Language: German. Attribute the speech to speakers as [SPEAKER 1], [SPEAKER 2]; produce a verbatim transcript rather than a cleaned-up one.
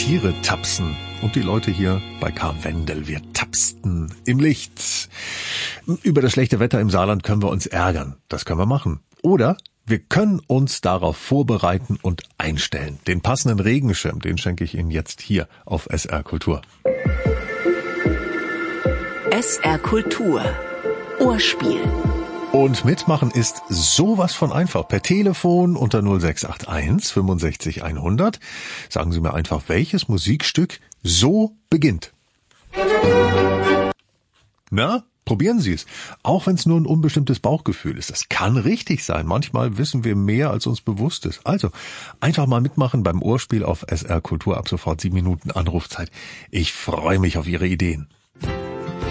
[SPEAKER 1] Tiere tapsen. Und die Leute hier bei Karwendel, wir tapsten im Licht. Über das schlechte Wetter im Saarland können wir uns ärgern. Das können wir machen. Oder wir können uns darauf vorbereiten und einstellen. Den passenden Regenschirm, den schenke ich Ihnen jetzt hier auf S R Kultur.
[SPEAKER 2] S R Kultur. Ohrspiel.
[SPEAKER 1] Und mitmachen ist sowas von einfach. Per Telefon unter null sechs acht eins fünfundsechzig hundert. Sagen Sie mir einfach, welches Musikstück so beginnt. Na, probieren Sie es. Auch wenn es nur ein unbestimmtes Bauchgefühl ist. Das kann richtig sein. Manchmal wissen wir mehr, als uns bewusst ist. Also, einfach mal mitmachen beim Ohrspiel auf S R Kultur. Ab sofort sieben Minuten Anrufzeit. Ich freue mich auf Ihre Ideen.